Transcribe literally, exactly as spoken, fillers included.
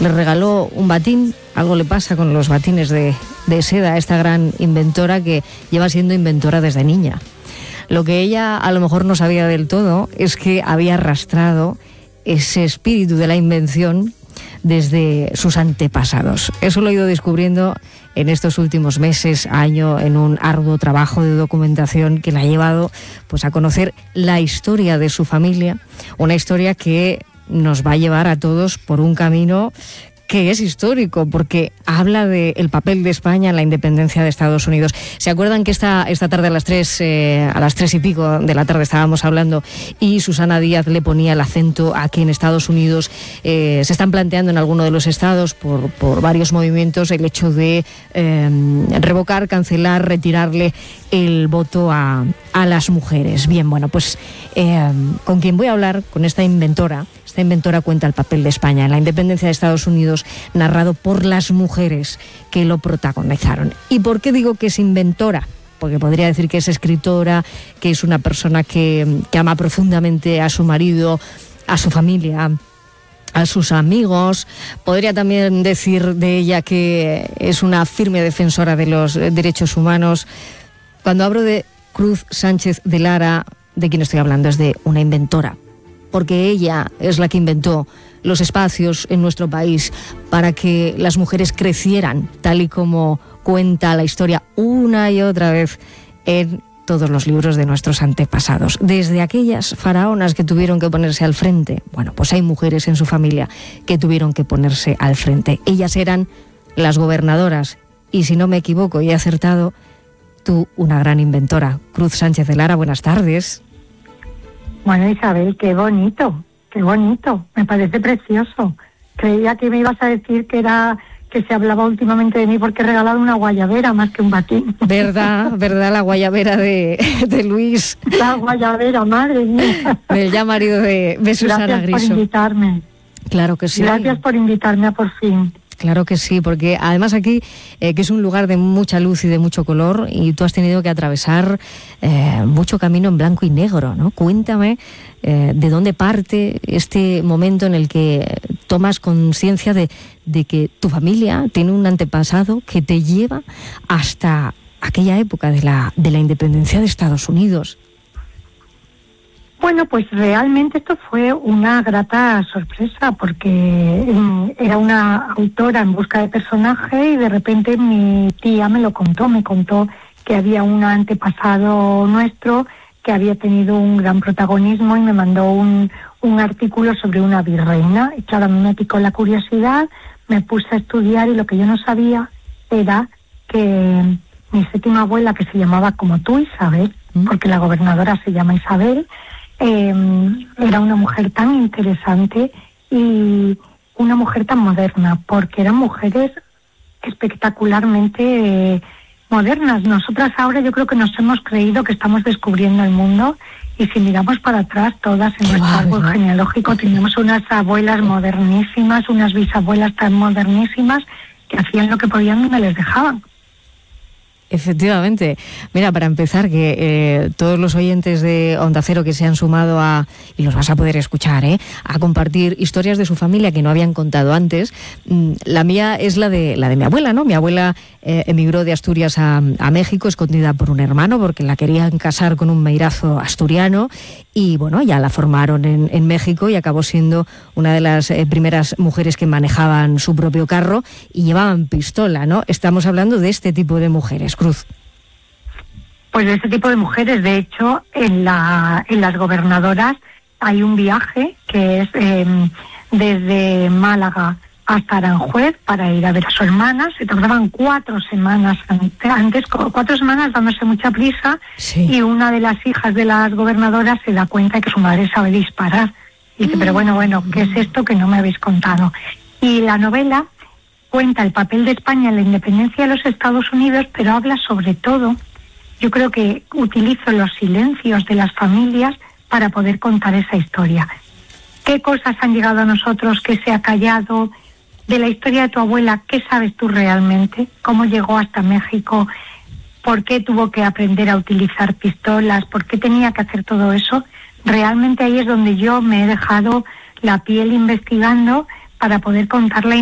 le regaló un batín. Algo le pasa con los batines de, de seda a esta gran inventora que lleva siendo inventora desde niña. Lo que ella a lo mejor no sabía del todo es que había arrastrado ese espíritu de la invención desde sus antepasados. Eso lo he ido descubriendo en estos últimos meses, año, en un arduo trabajo de documentación que la ha llevado pues, a conocer la historia de su familia, una historia que nos va a llevar a todos por un camino que es histórico, porque habla del papel de España en la independencia de Estados Unidos. ¿Se acuerdan que esta, esta tarde a las tres, eh, a las tres y pico de la tarde estábamos hablando y Susana Díaz le ponía el acento a que en Estados Unidos eh, se están planteando en alguno de los estados por, por varios movimientos el hecho de eh, revocar, cancelar, retirarle el voto a, a las mujeres? Bien, bueno, pues eh, con quien voy a hablar, con esta inventora. Esta inventora cuenta el papel de España en la independencia de Estados Unidos, narrado por las mujeres que lo protagonizaron. ¿Y por qué digo que es inventora? Porque podría decir que es escritora, que es una persona que, que ama profundamente a su marido, a su familia, a sus amigos. Podría también decir de ella que es una firme defensora de los derechos humanos. Cuando hablo de Cruz Sánchez de Lara, de quien estoy hablando es de una inventora, porque ella es la que inventó los espacios en nuestro país para que las mujeres crecieran, tal y como cuenta la historia una y otra vez en todos los libros de nuestros antepasados. Desde aquellas faraonas que tuvieron que ponerse al frente, bueno, pues hay mujeres en su familia que tuvieron que ponerse al frente. Ellas eran las gobernadoras, y si no me equivoco y he acertado, tú, una gran inventora. Cruz Sánchez de Lara, buenas tardes. Bueno, Isabel, qué bonito, qué bonito, me parece precioso. Creía que me ibas a decir que era que se hablaba últimamente de mí porque he regalado una guayabera más que un batín. ¿Verdad? ¿Verdad? La guayabera de, de Luis. La guayabera, madre mía. Del ya marido de, de Susana Griso. Gracias por invitarme. Claro que sí. Gracias por invitarme a Por Fin. Claro que sí, porque además aquí, eh, que es un lugar de mucha luz y de mucho color, y tú has tenido que atravesar eh, mucho camino en blanco y negro, ¿no? Cuéntame eh, de dónde parte este momento en el que tomas conciencia de, de que tu familia tiene un antepasado que te lleva hasta aquella época de la, de la independencia de Estados Unidos. Bueno, pues realmente esto fue una grata sorpresa porque era una autora en busca de personaje y de repente mi tía me lo contó, me contó que había un antepasado nuestro que había tenido un gran protagonismo y me mandó un, un artículo sobre una virreina. Y claro, a mí me picó la curiosidad, me puse a estudiar y lo que yo no sabía era que mi séptima abuela, que se llamaba como tú, Isabel, ¿Mm? porque la gobernadora se llama Isabel, Eh, era una mujer tan interesante y una mujer tan moderna, porque eran mujeres espectacularmente eh, modernas. Nosotras ahora yo creo que nos hemos creído que estamos descubriendo el mundo, y si miramos para atrás, todas en nuestro árbol genealógico tenemos unas abuelas modernísimas, unas bisabuelas tan modernísimas que hacían lo que podían donde les dejaban. Efectivamente. Mira, para empezar, que eh, todos los oyentes de Onda Cero que se han sumado a, y los vas a poder escuchar, ¿eh? a compartir historias de su familia que no habían contado antes. La mía es la de la de mi abuela, ¿no? Mi abuela eh, emigró de Asturias a, a México, escondida por un hermano, porque la querían casar con un meirazo asturiano, y bueno, ya la formaron en, en México y acabó siendo una de las eh, primeras mujeres que manejaban su propio carro y llevaban pistola, ¿no? Estamos hablando de este tipo de mujeres, Cruz. Pues de este tipo de mujeres. De hecho, en la en las gobernadoras hay un viaje que es eh, desde Málaga hasta Aranjuez para ir a ver a su hermana. Se tardaban cuatro semanas antes, cuatro semanas dándose mucha prisa, sí. Y una de las hijas de las gobernadoras se da cuenta de que su madre sabe disparar. Y dice, mm. pero bueno, bueno, ¿qué es esto que no me habéis contado? Y la novela cuenta el papel de España en la independencia de los Estados Unidos, pero habla sobre todo, yo creo que utilizo los silencios de las familias para poder contar esa historia. ¿Qué cosas han llegado a nosotros que se ha callado? De la historia de tu abuela, ¿qué sabes tú realmente? ¿Cómo llegó hasta México? ¿Por qué tuvo que aprender a utilizar pistolas? ¿Por qué tenía que hacer todo eso? Realmente ahí es donde yo me he dejado la piel investigando para poder contar la